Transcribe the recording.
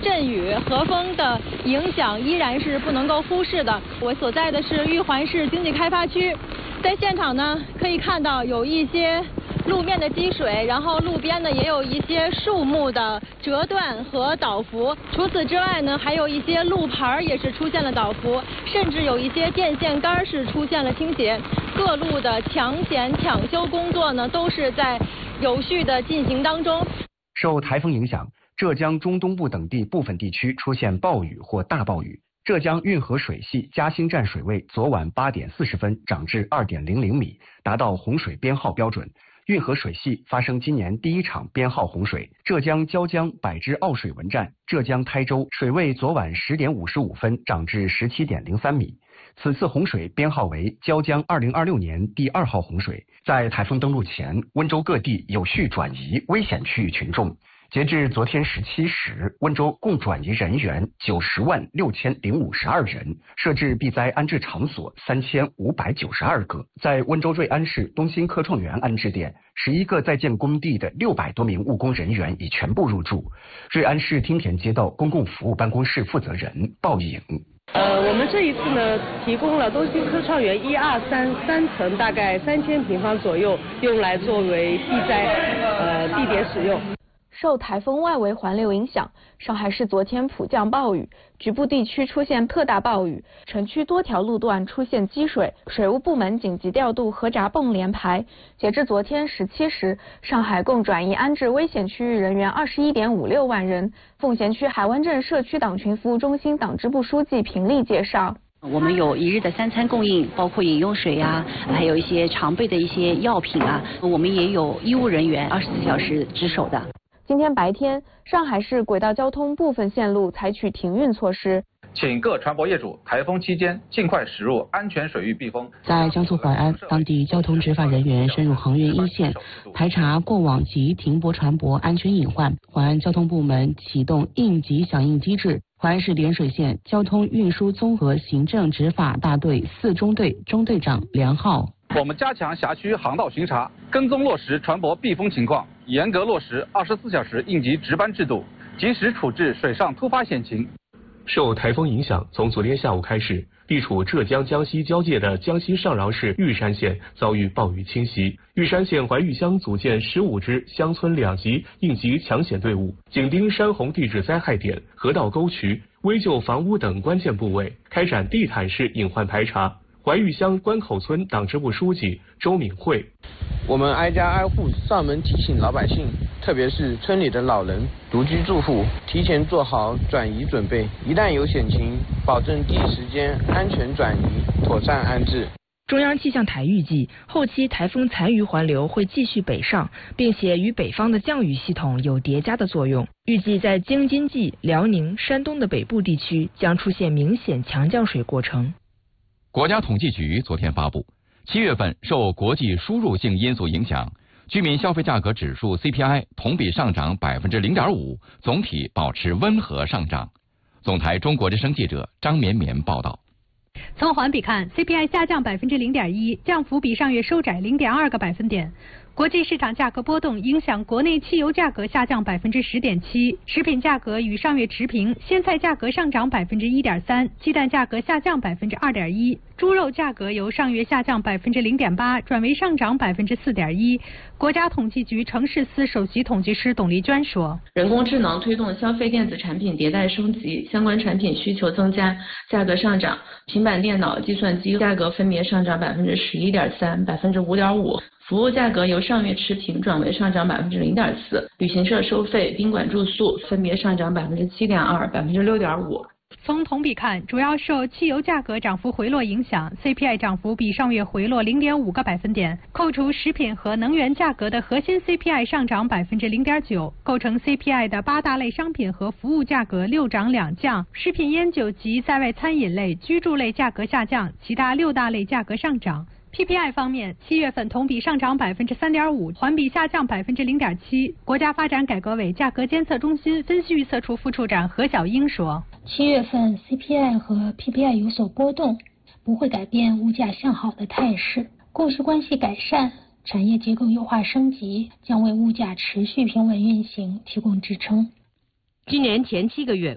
阵雨和风的影响依然是不能够忽视的。我所在的是玉环市经济开发区，在现场呢可以看到有一些路面的积水，然后路边呢也有一些树木的折断和倒伏。除此之外呢，还有一些路牌也是出现了倒伏，甚至有一些电线杆是出现了倾斜。各路的抢险抢修工作呢都是在有序的进行当中。 受台风影响，浙江中东部等地部分地区出现暴雨或大暴雨。浙江运河水系嘉兴站水位昨晚8点40分涨至2.00米，达到洪水编号标准。运河水系发生今年第一场编号洪水。浙江椒江百支奥水文站浙江台州水位昨晚10点55分涨至17.03米。此次洪水编号为椒江2026年第2号洪水。在台风登陆前，温州各地有序转移危险区域群众。截至昨天17时，温州共转移人员906052人，设置避灾安置场所3592个。在温州瑞安市东兴科创园安置点，11个在建工地的600多名务工人员已全部入住。瑞安市汀田街道公共服务办公室负责人鲍颖。 我们这一次呢，提供了东兴科创园1、2、3层，大概3000平方左右，用来作为避灾地点使用。 受台风外围环流影响，上海市昨天普降暴雨，局部地区出现特大暴雨，城区多条路段出现积水，水务部门紧急调度河闸泵连排。截至昨天17时，上海共转移安置危险区域人员21.56万人。奉贤区海湾镇社区党群服务中心党支部书记平丽介绍。 我们有1日的3餐供应，包括饮用水啊，还有一些常备的一些药品啊。我们也有医务人员24小时值守的。 今天白天，上海市轨道交通部分线路采取停运措施， 请各船舶业主台风期间尽快驶入安全水域避风。 在江苏淮安，当地交通执法人员深入航运一线，排查过往及停泊船舶安全隐患。淮安交通部门启动应急响应机制。淮安市涟水县交通运输综合行政执法大队4中队中队长梁浩。 我们加强辖区航道巡查，跟踪落实船舶避风情况，严格落实24小时应急值班制度，及时处置水上突发险情。 受台风影响，从昨天下午开始，地处浙江江西交界的江西上饶市玉山县遭遇暴雨侵袭。玉山县怀玉乡组建15支乡村2级应急抢险队伍，紧盯山洪地质灾害点、河道沟渠、危旧房屋等关键部位，开展地毯式隐患排查。怀玉乡关口村党支部书记周敏慧： 我们挨家挨户上门提醒老百姓，特别是村里的老人、独居住户，提前做好转移准备，一旦有险情，保证第一时间安全转移，妥善安置。 中央气象台预计，后期台风残余环流会继续北上，并且与北方的降雨系统有叠加的作用。预计在京津冀、辽宁、山东的北部地区将出现明显强降水过程。 国家统计局昨天发布，7月份受国际输入性因素影响，居民消费价格指数 CPI 同比上涨0.5%，总体保持温和上涨。总台中国之声记者张绵绵报道。 从环比看 ，CPI 下降0.01%，降幅比上月收窄0.2个百分点。国际市场价格波动影响国内汽油价格下降10.7%，食品价格与上月持平，鲜菜价格上涨1.3%，鸡蛋价格下降2.1%，猪肉价格由上月下降0.8%转为上涨4.1%。国家统计局城市司首席统计师董丽娟说：“ 人工智能推动消费电子产品迭代升级，相关产品需求增加，价格上涨。平板电脑、计算机价格分别上涨11.3%、5.5%。”服务价格由上月持平转为上涨0.4%，旅行社收费、宾馆住宿分别上涨7.2%、6.5%。 从同比看，主要受汽油价格涨幅回落影响 ，CPI 涨幅比上月回落0.5个百分点。扣除食品和能源价格的核心 CPI 上涨0.9%，构成 CPI 的8大类商品和服务价格6涨2降，食品烟酒及在外餐饮类、居住类价格下降，其他6大类价格上涨。PPI 方面，7月份同比上涨3.5%，环比下降0.7%。国家发展改革委价格监测中心分析预测处副处长何小英说 ：7月份 CPI 和 PPI 有所波动，不会改变物价向好的态势。供需关系改善，产业结构优化升级，将为物价持续平稳运行提供支撑。 今年前7个月，